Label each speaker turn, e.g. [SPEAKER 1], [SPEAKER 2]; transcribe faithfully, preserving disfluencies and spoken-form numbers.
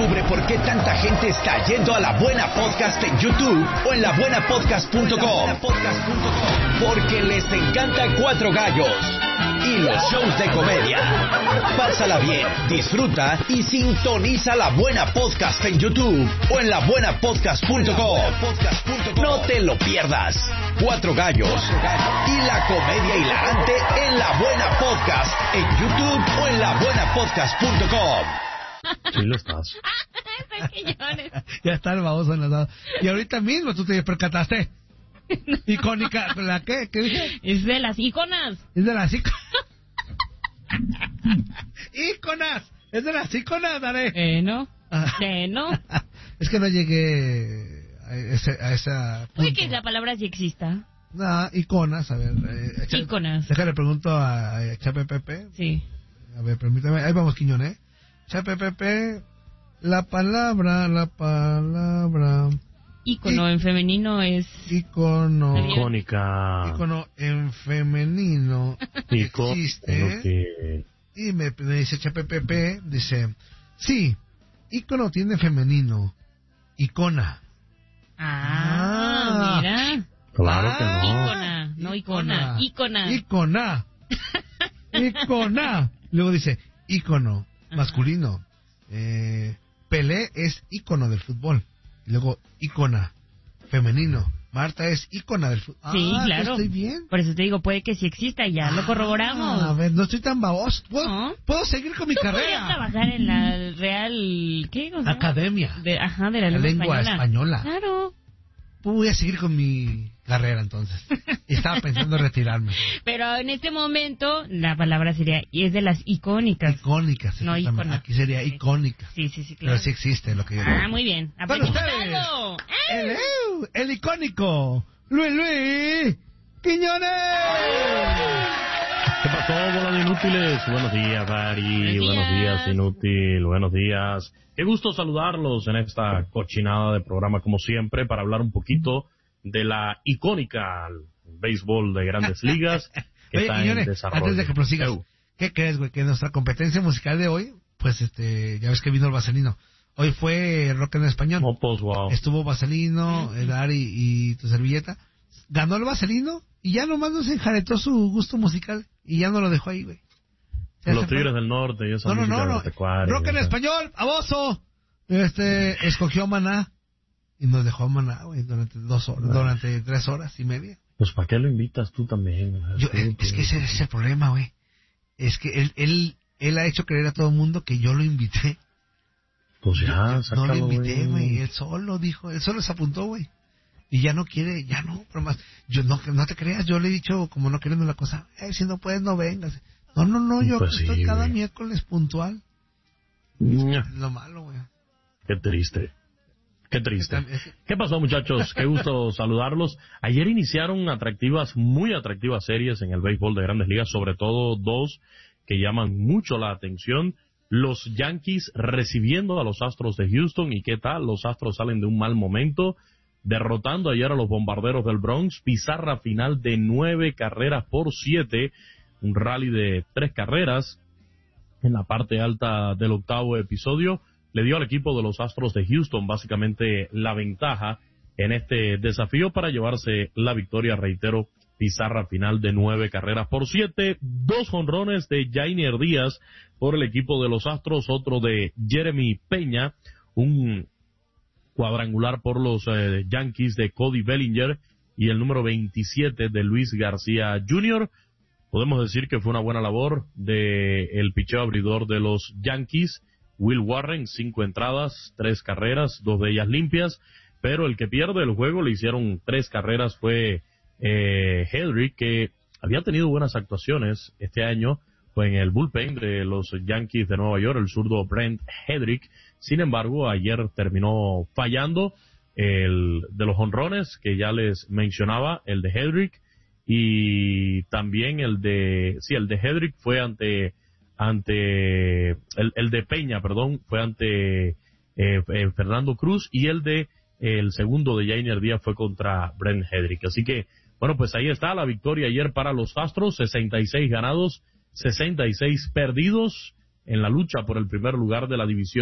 [SPEAKER 1] Descubre por qué tanta gente está yendo a La Buena Podcast en YouTube o en la buena podcast punto com. Porque les encanta Cuatro Gallos y los shows de comedia. Pásala bien, disfruta y sintoniza La Buena Podcast en YouTube o en la buena podcast punto com. No te lo pierdas. Cuatro Gallos y la comedia hilarante en La Buena Podcast en YouTube o en la buena podcast punto com.
[SPEAKER 2] Sí lo estás.
[SPEAKER 3] Ya está el baboso enlazado. Y ahorita mismo tú te percataste. Icónica, ¿la qué? ¿Qué dije?
[SPEAKER 4] Es de las íconas.
[SPEAKER 3] Es de las íconas. ¡Íconas! Es de las íconas, Daré.
[SPEAKER 4] Eh, no. Eh, no.
[SPEAKER 3] Es que no llegué a, ese, a esa...
[SPEAKER 4] Puede que la palabra sí exista.
[SPEAKER 3] No, iconas, a ver. Eh, echa,
[SPEAKER 4] íconas.
[SPEAKER 3] Déjale, pregunto a, a Chape Pepe.
[SPEAKER 4] Sí.
[SPEAKER 3] A ver, permítame. Ahí vamos, Quiñón, ¿eh? Chape Pepe, la palabra, la palabra...
[SPEAKER 4] Ícono I, en femenino es...
[SPEAKER 3] Ícono...
[SPEAKER 2] Icónica.
[SPEAKER 3] Ícono en femenino
[SPEAKER 2] Ico,
[SPEAKER 3] existe.
[SPEAKER 2] que...
[SPEAKER 3] Y me, me dice Chape Pepe, dice... Sí, ícono tiene femenino. Icona.
[SPEAKER 4] Ah, ah mira.
[SPEAKER 2] Claro
[SPEAKER 3] ah,
[SPEAKER 2] que no.
[SPEAKER 4] Ícona, no icona. Ícona.
[SPEAKER 3] Ícona. Ícona. Luego dice, ícono. Masculino. Eh, Pelé es ícono del fútbol. Y luego, ícona. Femenino. Marta es ícona del fútbol.
[SPEAKER 4] Sí,
[SPEAKER 3] ah,
[SPEAKER 4] claro.
[SPEAKER 3] Estoy bien.
[SPEAKER 4] Por eso te digo, puede que sí exista y ya ah, lo corroboramos.
[SPEAKER 3] A ver, no estoy tan baboso. ¿Puedo, ¿no? ¿Puedo seguir con mi
[SPEAKER 4] ¿Tú
[SPEAKER 3] carrera?
[SPEAKER 4] Podrías trabajar en la Real... ¿Qué?
[SPEAKER 3] Academia.
[SPEAKER 4] De, ajá, de la,
[SPEAKER 3] la
[SPEAKER 4] lengua,
[SPEAKER 3] lengua española.
[SPEAKER 4] española. Claro.
[SPEAKER 3] Pues voy a seguir con mi carrera entonces. Y estaba pensando en retirarme.
[SPEAKER 4] Pero en este momento la palabra sería, y es de las icónicas.
[SPEAKER 3] Icónicas.
[SPEAKER 4] No icónicas.
[SPEAKER 3] Aquí sería icónica.
[SPEAKER 4] Sí, sí, sí, claro.
[SPEAKER 3] Pero sí existe lo que yo
[SPEAKER 4] Ah,
[SPEAKER 3] digo.
[SPEAKER 4] muy bien.
[SPEAKER 3] Para ustedes, el, el icónico Luis Luis Quiñones.
[SPEAKER 2] ¿Qué pasó, bola de inútiles? Buenos días, Dari.
[SPEAKER 4] Buenos días.
[SPEAKER 2] Buenos días, inútil. Buenos días. Qué gusto saludarlos en esta cochinada de programa, como siempre, para hablar un poquito de la icónica béisbol de Grandes Ligas que
[SPEAKER 3] Oye,
[SPEAKER 2] está
[SPEAKER 3] Quiñones,
[SPEAKER 2] en desarrollo.
[SPEAKER 3] antes de que prosigas,
[SPEAKER 2] Eu.
[SPEAKER 3] ¿qué crees, güey? Que nuestra competencia musical de hoy, pues, este, ya ves que vino el Vaselino. Hoy fue rock en español.
[SPEAKER 2] Oh, pues, wow.
[SPEAKER 3] Estuvo Vaselino, el Ari y tu servilleta. Ganó el Vaselino y ya nomás nos enjaretó su gusto musical y ya no lo dejó ahí, güey.
[SPEAKER 2] Los Tigres del Norte y esa
[SPEAKER 3] no, no,
[SPEAKER 2] música
[SPEAKER 3] no, no.
[SPEAKER 2] agropecuaria,
[SPEAKER 3] Rock en
[SPEAKER 2] esa.
[SPEAKER 3] español, aboso. Este, escogió Maná y nos dejó Maná, güey, durante dos horas, bueno. durante tres horas y media.
[SPEAKER 2] Pues, ¿para qué lo invitas tú también?
[SPEAKER 3] Yo,
[SPEAKER 2] tú,
[SPEAKER 3] es,
[SPEAKER 2] tú,
[SPEAKER 3] es que ese es el problema, güey. Es que él, él, él ha hecho creer a todo el mundo que yo lo invité.
[SPEAKER 2] Pues ya,
[SPEAKER 3] yo,
[SPEAKER 2] sácalo,
[SPEAKER 3] no lo invité,
[SPEAKER 2] güey.
[SPEAKER 3] güey. Él solo dijo, él solo se apuntó, güey. Y ya no quiere, ya no, pero más, yo no, no te creas, yo le he dicho, como no queriendo la cosa, eh, si no puedes, no vengas. No, no, no, yo
[SPEAKER 2] pues
[SPEAKER 3] estoy
[SPEAKER 2] sí,
[SPEAKER 3] cada
[SPEAKER 2] güey.
[SPEAKER 3] miércoles puntual.
[SPEAKER 2] Ña.
[SPEAKER 3] Es lo malo, güey.
[SPEAKER 2] Qué triste. Qué triste. ¿Qué pasó, muchachos? Qué gusto saludarlos. Ayer iniciaron atractivas, muy atractivas series en el béisbol de Grandes Ligas, sobre todo dos que llaman mucho la atención. Los Yankees recibiendo a los Astros de Houston. ¿Y qué tal? Los Astros salen de un mal momento, derrotando ayer a los Bombarderos del Bronx. Pizarra final de nueve carreras por siete. Un rally de tres carreras en la parte alta del octavo episodio. Le dio al equipo de los Astros de Houston básicamente la ventaja en este desafío para llevarse la victoria, reitero, pizarra final de nueve carreras por siete, dos jonrones de Yainer Díaz por el equipo de los Astros, otro de Jeremy Peña, un cuadrangular por los eh, Yankees de Cody Bellinger y el número veintisiete de Luis García junior Podemos decir que fue una buena labor de el picheo abridor de los Yankees, Will Warren, cinco entradas, tres carreras, dos de ellas limpias, pero el que pierde el juego le hicieron tres carreras fue eh, Hedrick, que había tenido buenas actuaciones este año, fue en el bullpen de los Yankees de Nueva York, el zurdo Brent Hedrick. Sin embargo, ayer terminó fallando el de los jonrones que ya les mencionaba, el de Hedrick, y también el de, sí, el de Hedrick fue ante, ante, el, el de Peña, perdón, fue ante eh, eh, Fernando Cruz, y el de, eh, el segundo de Yainer Díaz fue contra Brent Hedrick. Así que, bueno, pues ahí está la victoria ayer para los Astros, sesenta y seis ganados, sesenta y seis perdidos en la lucha por el primer lugar de la división